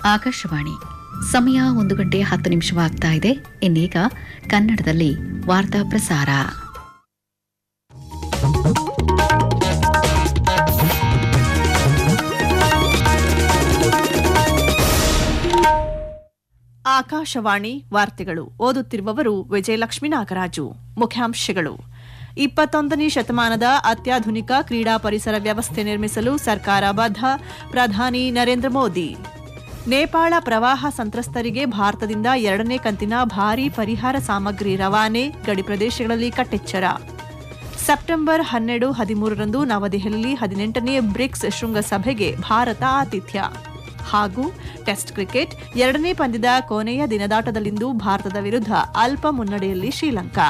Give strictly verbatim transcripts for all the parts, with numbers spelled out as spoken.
ಆಕಾಶವಾಣಿ ಸಮಯ ಒಂದು ಗಂಟೆ ಹತ್ತು ನಿಮಿಷವಾಗ್ತಾ ಇದೆ. ಇನ್ನೀಗ ಕನ್ನಡದಲ್ಲಿ ವಾರ್ತಾ ಪ್ರಸಾರ. ಆಕಾಶವಾಣಿ ವಾರ್ತೆಗಳು ಓದುತ್ತಿರುವವರು ವಿಜಯಲಕ್ಷ್ಮೀ ನಾಗರಾಜು. ಮುಖ್ಯಾಂಶಗಳು: ಇಪ್ಪತ್ತೊಂದನೇ ಶತಮಾನದ ಅತ್ಯಾಧುನಿಕ ಕ್ರೀಡಾ ಪರಿಸರ ವ್ಯವಸ್ಥೆ ನಿರ್ಮಿಸಲು ಸರ್ಕಾರ ಬದ್ಧ, ಪ್ರಧಾನಿ ನರೇಂದ್ರ ಮೋದಿ. ನೇಪಾಳ ಪ್ರವಾಹ ಸಂತ್ರಸ್ತರಿಗೆ ಭಾರತದಿಂದ ಎರಡನೇ ಕಂತಿನ ಭಾರೀ ಪರಿಹಾರ ಸಾಮಗ್ರಿ ರವಾನೆ, ಗಡಿ ಪ್ರದೇಶಗಳಲ್ಲಿ ಕಟ್ಟೆಚ್ಚರ. ಸೆಪ್ಟೆಂಬರ್ ಹನ್ನೆರಡು ಹದಿಮೂರರಂದು ನವದೆಹಲಿಯಲ್ಲಿ ಹದಿನೆಂಟನೇ ಬ್ರಿಕ್ಸ್ ಶೃಂಗಸಭೆಗೆ ಭಾರತ ಆತಿಥ್ಯ. ಹಾಗೂ ಟೆಸ್ಟ್ ಕ್ರಿಕೆಟ್ ಎರಡನೇ ಪಂದ್ಯದ ಕೊನೆಯ ದಿನದಾಟದಲ್ಲಿಂದು ಭಾರತದ ವಿರುದ್ಧ ಅಲ್ಪ ಮುನ್ನಡೆಯಲ್ಲಿ ಶ್ರೀಲಂಕಾ.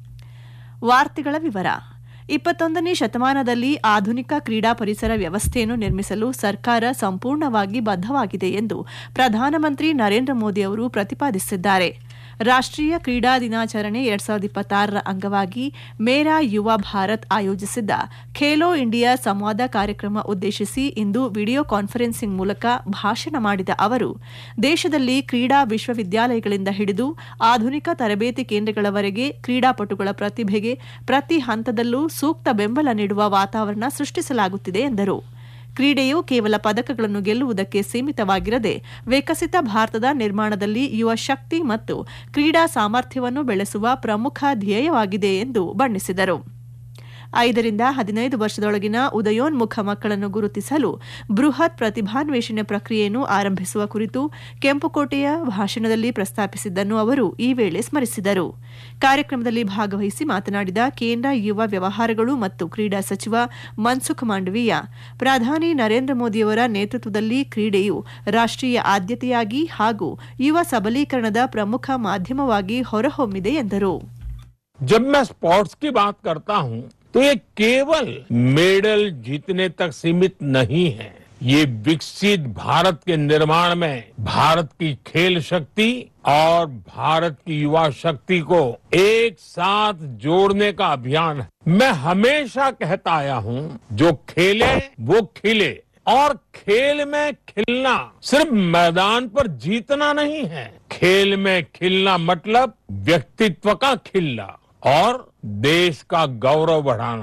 ವಾರ್ತೆಗಳ ವಿವರ. ಇಪ್ಪತ್ತೊಂದನೇ ಶತಮಾನದಲ್ಲಿ ಆಧುನಿಕ ಕ್ರೀಡಾ ಪರಿಸರ ವ್ಯವಸ್ಥೆಯನ್ನು ನಿರ್ಮಿಸಲು ಸರ್ಕಾರ ಸಂಪೂರ್ಣವಾಗಿ ಬದ್ಧವಾಗಿದೆ ಎಂದು ಪ್ರಧಾನಮಂತ್ರಿ ನರೇಂದ್ರ ಮೋದಿ ಅವರು ಪ್ರತಿಪಾದಿಸಿದ್ದಾರೆ. ರಾಷ್ಟ್ರೀಯ ಕ್ರೀಡಾ ದಿನಾಚರಣೆ ಎರಡ್ ಸಾವಿರದ ಇಪ್ಪತ್ತಾರರ ಅಂಗವಾಗಿ ಮೇರಾ ಯುವ ಭಾರತ್ ಆಯೋಜಿಸಿದ್ದ ಖೇಲೋ ಇಂಡಿಯಾ ಸಂವಾದ ಕಾರ್ಯಕ್ರಮ ಉದ್ದೇಶಿಸಿ ಇಂದು ವಿಡಿಯೋ ಕಾನ್ಫರೆನ್ಸಿಂಗ್ ಮೂಲಕ ಭಾಷಣ ಮಾಡಿದ ಅವರು, ದೇಶದಲ್ಲಿ ಕ್ರೀಡಾ ವಿಶ್ವವಿದ್ಯಾಲಯಗಳಿಂದ ಹಿಡಿದು ಆಧುನಿಕ ತರಬೇತಿ ಕೇಂದ್ರಗಳವರೆಗೆ ಕ್ರೀಡಾಪಟುಗಳ ಪ್ರತಿಭೆಗೆ ಪ್ರತಿ ಹಂತದಲ್ಲೂ ಸೂಕ್ತ ಬೆಂಬಲ ನೀಡುವ ವಾತಾವರಣ ಸೃಷ್ಟಿಸಲಾಗುತ್ತಿದೆ ಎಂದರು. ಕ್ರೀಡೆಯು ಕೇವಲ ಪದಕಗಳನ್ನು ಗೆಲ್ಲುವುದಕ್ಕೆ ಸೀಮಿತವಾಗಿರದೆ ವಿಕಸಿತ ಭಾರತದ ನಿರ್ಮಾಣದಲ್ಲಿ ಯುವ ಶಕ್ತಿ ಮತ್ತು ಕ್ರೀಡಾ ಸಾಮರ್ಥ್ಯವನ್ನು ಬೆಳೆಸುವ ಪ್ರಮುಖ ಧ್ಯೇಯವಾಗಿದೆ ಎಂದು ಬಣ್ಣಿಸಿದರು. ಐದರಿಂದ ಹದಿನೈದು ವರ್ಷದೊಳಗಿನ ಉದಯೋನ್ಮುಖ ಮಕ್ಕಳನ್ನು ಗುರುತಿಸಲು ಬೃಹತ್ ಪ್ರತಿಭಾನ್ವೇಷಣೆ ಪ್ರಕ್ರಿಯೆಯನ್ನು ಆರಂಭಿಸುವ ಕುರಿತು ಕೆಂಪುಕೋಟೆಯ ಭಾಷಣದಲ್ಲಿ ಪ್ರಸ್ತಾಪಿಸಿದ್ದನ್ನು ಅವರು ಈ ವೇಳೆ ಸ್ಮರಿಸಿದರು. ಕಾರ್ಯಕ್ರಮದಲ್ಲಿ ಭಾಗವಹಿಸಿ ಮಾತನಾಡಿದ ಕೇಂದ್ರ ಯುವ ವ್ಯವಹಾರಗಳು ಮತ್ತು ಕ್ರೀಡಾ ಸಚಿವ ಮನ್ಸುಖ್ ಮಾಂಡವೀಯ, ಪ್ರಧಾನಿ ನರೇಂದ್ರ ಮೋದಿಯವರ ನೇತೃತ್ವದಲ್ಲಿ ಕ್ರೀಡೆಯು ರಾಷ್ಟ್ರೀಯ ಆದ್ಯತೆಯಾಗಿ ಹಾಗೂ ಯುವ ಸಬಲೀಕರಣದ ಪ್ರಮುಖ ಮಾಧ್ಯಮವಾಗಿ ಹೊರಹೊಮ್ಮಿದೆ ಎಂದರು. जब मैं स्पोर्ट्स की बात करता हूं तो ये केवल मेडल जीतने तक सीमित नहीं है. ये विकसित भारत के निर्माण में भारत की खेल शक्ति और भारत की युवा शक्ति को एक साथ जोड़ने का अभियान है. मैं हमेशा कहता आया हूं, जो खेले वो खिले. और खेल में खिलना सिर्फ मैदान पर जीतना नहीं है. खेल में खिलना मतलब व्यक्तित्व का खिलना और देश का गौरव बढ़ाना.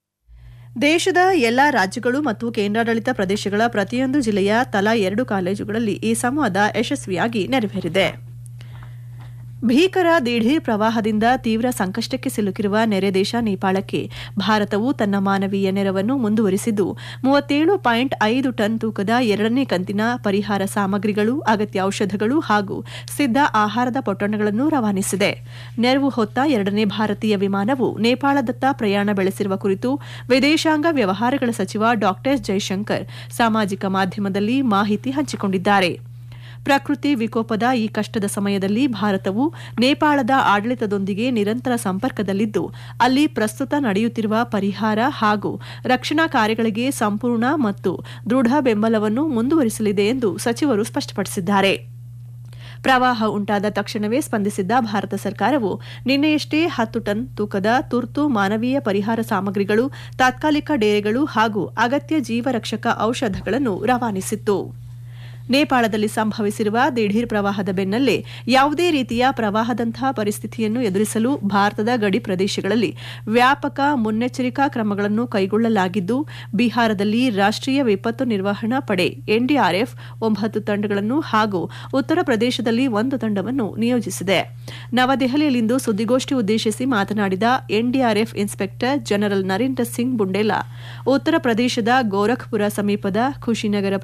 ದೇಶದ ಎಲ್ಲಾ ರಾಜ್ಯಗಳು ಮತ್ತು ಕೇಂದ್ರಾಡಳಿತ ಪ್ರದೇಶಗಳ ಪ್ರತಿಯೊಂದು ಜಿಲ್ಲೆಯ ತಲಾ ಎರಡು ಕಾಲೇಜುಗಳಲ್ಲಿ ಈ ಸಂವಾದ ಯಶಸ್ವಿಯಾಗಿ ನೆರವೇರಿದೆ. ಭೀಕರ ದಿಢೀರ್ ಪ್ರವಾಹದಿಂದ ತೀವ್ರ ಸಂಕಷ್ಟಕ್ಕೆ ಸಿಲುಕಿರುವ ನೆರೆ ದೇಶ ನೇಪಾಳಕ್ಕೆ ಭಾರತವು ತನ್ನ ಮಾನವೀಯ ನೆರವನ್ನು ಮುಂದುವರಿಸಿದ್ದು, ಮೂವತ್ತೇಳು ಪಾಯಿಂಟ್ ಐದು ಟನ್ ತೂಕದ ಎರಡನೇ ಕಂತಿನ ಪರಿಹಾರ ಸಾಮಗ್ರಿಗಳು, ಅಗತ್ಯ ಔಷಧಗಳು ಹಾಗೂ ಸಿದ್ಧ ಆಹಾರದ ಪೊಟ್ಟಣಗಳನ್ನು ರವಾನಿಸಿದೆ. ನೆರವು ಹೊತ್ತ ಎರಡನೇ ಭಾರತೀಯ ವಿಮಾನವು ನೇಪಾಳದತ್ತ ಪ್ರಯಾಣ ಬೆಳೆಸಿರುವ ಕುರಿತು ವಿದೇಶಾಂಗ ವ್ಯವಹಾರಗಳ ಸಚಿವ ಡಾ ಜೈಶಂಕರ್ ಸಾಮಾಜಿಕ ಮಾಧ್ಯಮದಲ್ಲಿ ಮಾಹಿತಿ ಹಂಚಿಕೊಂಡಿದ್ದಾರೆ. ಪ್ರಕೃತಿ ವಿಕೋಪದ ಈ ಕಷ್ಟದ ಸಮಯದಲ್ಲಿ ಭಾರತವು ನೇಪಾಳದ ಆಡಳಿತದೊಂದಿಗೆ ನಿರಂತರ ಸಂಪರ್ಕದಲ್ಲಿದ್ದು, ಅಲ್ಲಿ ಪ್ರಸ್ತುತ ನಡೆಯುತ್ತಿರುವ ಪರಿಹಾರ ಹಾಗೂ ರಕ್ಷಣಾ ಕಾರ್ಯಗಳಿಗೆ ಸಂಪೂರ್ಣ ಮತ್ತು ದೃಢ ಬೆಂಬಲವನ್ನು ಮುಂದುವರಿಸಲಿದೆ ಎಂದು ಸಚಿವರು ಸ್ಪಷ್ಟಪಡಿಸಿದ್ದಾರೆ. ಪ್ರವಾಹ ಉಂಟಾದ ತಕ್ಷಣವೇ ಸ್ಪಂದಿಸಿದ್ದ ಭಾರತ ಸರ್ಕಾರವು ನಿನ್ನೆಯಷ್ಟೇ ಹತ್ತು ಟನ್ ತೂಕದ ತುರ್ತು ಮಾನವೀಯ ಪರಿಹಾರ ಸಾಮಗ್ರಿಗಳು, ತಾತ್ಕಾಲಿಕ ಡೇರೆಗಳು ಹಾಗೂ ಅಗತ್ಯ ಜೀವರಕ್ಷಕ ಔಷಧಗಳನ್ನು ರವಾನಿಸಿತ್ತು. ನೇಪಾಳದಲ್ಲಿ ಸಂಭವಿಸಿರುವ ದಿಢೀರ್ ಪ್ರವಾಹದ ಬೆನ್ನಲ್ಲೇ ಯಾವುದೇ ರೀತಿಯ ಪ್ರವಾಹದಂತಹ ಪರಿಸ್ಥಿತಿಯನ್ನು ಎದುರಿಸಲು ಭಾರತದ ಗಡಿ ಪ್ರದೇಶಗಳಲ್ಲಿ ವ್ಯಾಪಕ ಮುನ್ನೆಚ್ಚರಿಕಾ ಕ್ರಮಗಳನ್ನು ಕೈಗೊಳ್ಳಲಾಗಿದ್ದು, ಬಿಹಾರದಲ್ಲಿ ರಾಷ್ಟ್ರೀಯ ವಿಪತ್ತು ನಿರ್ವಹಣಾ ಪಡೆ ಎನ್ಡಿಆರ್ಎಫ್ ಒಂಬತ್ತು ತಂಡಗಳನ್ನು ಹಾಗೂ ಉತ್ತರ ಪ್ರದೇಶದಲ್ಲಿ ಒಂದು ತಂಡವನ್ನು ನಿಯೋಜಿಸಿದೆ. ನವದೆಹಲಿಯಲ್ಲಿಂದು ಸುದ್ದಿಗೋಷ್ಠಿ ಉದ್ದೇಶಿಸಿ ಮಾತನಾಡಿದ NDRF inspector general Narendra Singh ಬುಂಡೇಲಾ, ಉತ್ತರ ಪ್ರದೇಶದ ಗೋರಖ್ಪುರ ಸಮೀಪದ ಖುಷಿನಗರ